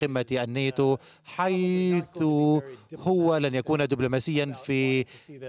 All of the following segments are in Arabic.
قمة الناتو، حيث هو لن يكون دبلوماسيا في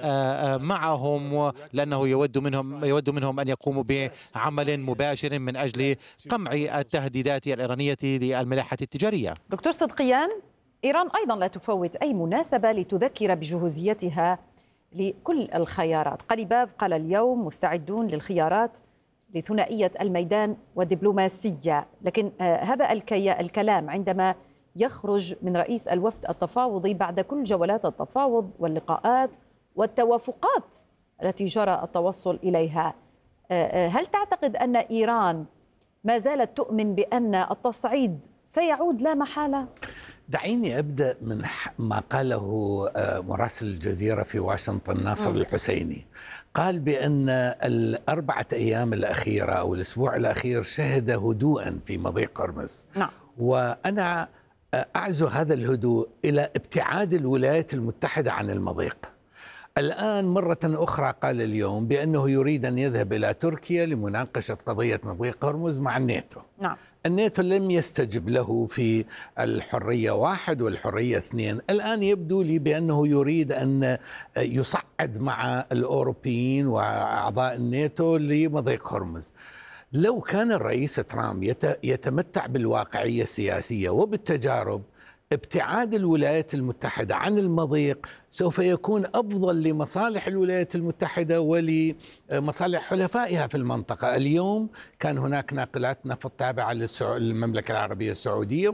معهم، لأنه يود منهم أن يقوموا بعمل مباشر من أجل قمع التهديدات الإيرانية للملاحة التجارية. دكتور صدقيان، إيران أيضا لا تفوت أي مناسبة لتذكر بجهوزيتها لكل الخيارات. قليباف قال اليوم مستعدون للخيارات لثنائية الميدان والدبلوماسية، لكن هذا الكلام عندما يخرج من رئيس الوفد التفاوضي بعد كل جولات التفاوض واللقاءات والتوافقات التي جرى التوصل إليها، هل تعتقد أن إيران ما زالت تؤمن بأن التصعيد سيعود لا محالة؟ دعيني أبدأ من ما قاله مراسل الجزيرة في واشنطن ناصر الحسيني. قال بأن الأربعة أيام الأخيرة أو الأسبوع الأخير شهد هدوءا في مضيق هرمز. نعم. وأنا أعزو هذا الهدوء إلى ابتعاد الولايات المتحدة عن المضيق. الآن مرة أخرى قال اليوم بأنه يريد أن يذهب إلى تركيا لمناقشة قضية مضيق هرمز مع الناتو. نعم. الناتو لم يستجب له في الحرية 1 والحرية 2. الآن يبدو لي بأنه يريد أن يصعد مع الأوروبيين وأعضاء الناتو لمضيق هرمز. لو كان الرئيس ترامب يتمتع بالواقعية السياسية وبالتجارب، ابتعاد الولايات المتحدة عن المضيق سوف يكون أفضل لمصالح الولايات المتحدة ولمصالح حلفائها في المنطقة. اليوم كان هناك ناقلات نفط تابعة للمملكة العربية السعودية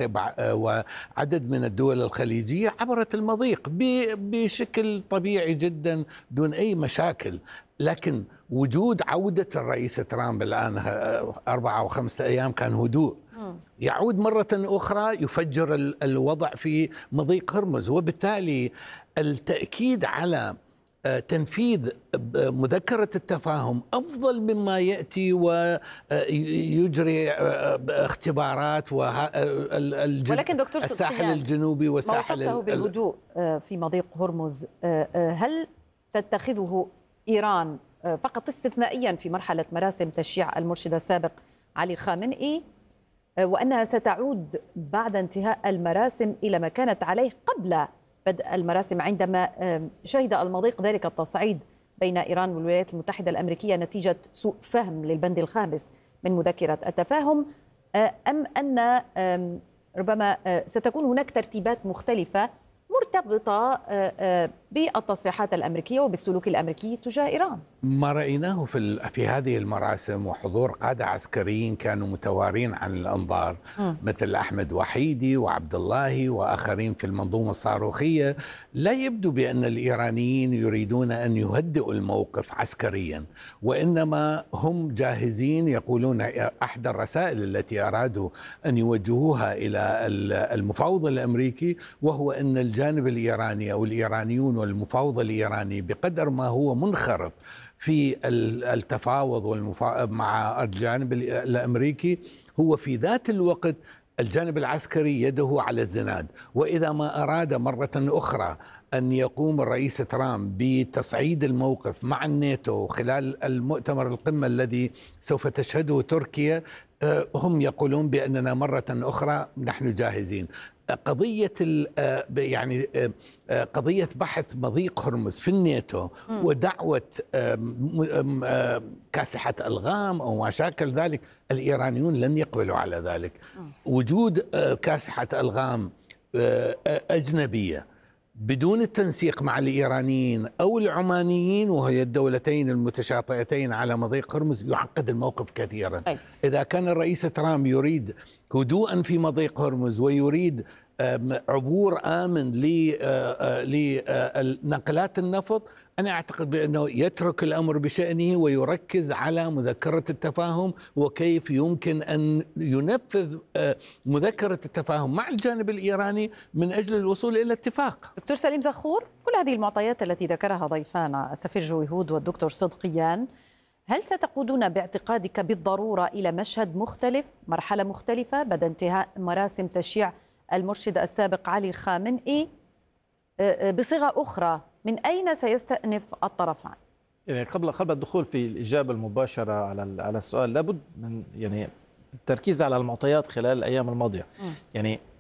وعدد من الدول الخليجية عبرت المضيق بشكل طبيعي جدا دون أي مشاكل. لكن وجود عودة الرئيس ترامب الآن 4 أو 5 أيام كان هدوء، يعود مرة أخرى يفجر الوضع في مضيق هرمز، وبالتالي التأكيد على تنفيذ مذكرة التفاهم أفضل مما يأتي ويجري اختبارات ولكن دكتور الساحل الجنوبي والساحل ما وصفته بالهدوء في مضيق هرمز، هل تتخذه إيران فقط استثنائيا في مرحلة مراسم تشييع المرشد السابق علي خامنئي، وأنها ستعود بعد انتهاء المراسم إلى ما كانت عليه قبل بدء المراسم عندما شهد المضيق ذلك التصعيد بين إيران والولايات المتحدة الأمريكية نتيجة سوء فهم للبند الخامس من مذكرة التفاهم، أم أن ربما ستكون هناك ترتيبات مختلفة مرتبطة بالتصريحات الأمريكية وبالسلوك الأمريكي تجاه إيران؟ ما رأيناه في هذه المراسم وحضور قادة عسكريين كانوا متوارين عن الأنظار مثل أحمد وحيدي وعبد الله وآخرين في المنظومة الصاروخية، لا يبدو بأن الإيرانيين يريدون أن يهدئوا الموقف عسكريا، وإنما هم جاهزين. يقولون أحد الرسائل التي أرادوا أن يوجهوها إلى المفاوض الأمريكي وهو أن الجانب الإيراني أو الإيرانيون والمفاوض الإيراني بقدر ما هو منخرط في التفاوض مع الجانب الأمريكي، هو في ذات الوقت الجانب العسكري يده على الزناد. وإذا ما أراد مرة أخرى أن يقوم الرئيس ترامب بتصعيد الموقف مع الناتو خلال المؤتمر القمة الذي سوف تشهده تركيا، هم يقولون بأننا مرة أخرى نحن جاهزين. قضية قضية بحث مضيق هرمز في الناتو ودعوة كاسحة ألغام أو ما شاكل ذلك، الإيرانيون لن يقبلوا على ذلك. وجود كاسحة ألغام أجنبية بدون التنسيق مع الإيرانيين أو العمانيين وهي الدولتين المتشاطئتين على مضيق هرمز يعقد الموقف كثيرا. إذا كان الرئيس ترامب يريد هدوءا في مضيق هرمز ويريد عبور آمن لنقلات النفط، أنا أعتقد بأنه يترك الأمر بشأنه ويركز على مذكرة التفاهم وكيف يمكن أن ينفذ مذكرة التفاهم مع الجانب الإيراني من أجل الوصول إلى اتفاق. دكتور سليم زخور، كل هذه المعطيات التي ذكرها ضيفانا السفير جوي هود والدكتور صدقيان، هل ستقودون باعتقادك بالضرورة إلى مشهد مختلف، مرحلة مختلفة بعد انتهاء مراسم تشييع المرشد السابق علي خامنئي؟ بصيغة أخرى، من أين سيستأنف الطرفان؟ يعني قبل الدخول في الإجابة المباشرة على السؤال، لابد من التركيز على المعطيات خلال الأيام الماضية. يعني